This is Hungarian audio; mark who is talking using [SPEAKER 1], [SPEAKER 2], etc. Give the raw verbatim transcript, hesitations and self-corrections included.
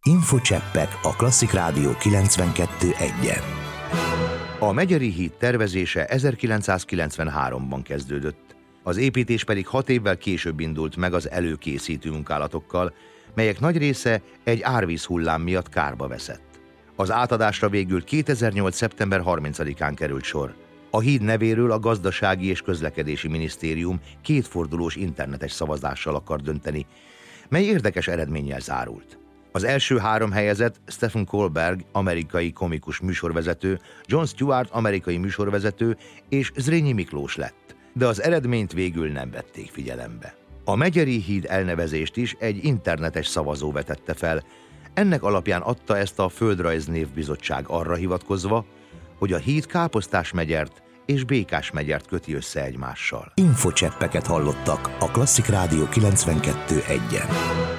[SPEAKER 1] Infocseppek a Klasszik Rádió kilencvenkettő egyen. A Megyeri híd tervezése ezerkilencszázkilencvenháromban kezdődött, az építés pedig hat évvel később indult meg az előkészítő munkálatokkal, melyek nagy része egy árvízhullám miatt kárba veszett. Az átadásra végül kétezer-nyolc. szeptember harmincadikán került sor. A híd nevéről a Gazdasági és Közlekedési Minisztérium kétfordulós internetes szavazással akar dönteni, mely érdekes eredménnyel zárult. Az első három helyezett Stephen Colbert, amerikai komikus műsorvezető, Jon Stewart, amerikai műsorvezető és Zrínyi Miklós lett, de az eredményt végül nem vették figyelembe. A Megyeri híd elnevezést is egy internetes szavazó vetette fel, ennek alapján adta ezt a Földrajznévbizottság arra hivatkozva, hogy a híd Káposztás megyert és Békás megyert köti össze egymással. Infocseppeket hallottak a Klasszik Rádió kilencvenkettő egyen.